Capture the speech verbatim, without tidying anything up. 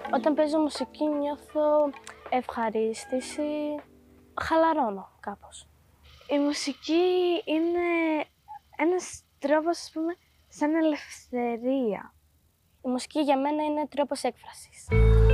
Όταν παίζω μουσική νιώθω ευχαρίστηση, χαλαρώνω κάπως. Η μουσική είναι ένας τρόπος, ας πούμε, σαν ελευθερία. Η μουσική για μένα είναι τρόπος έκφρασης.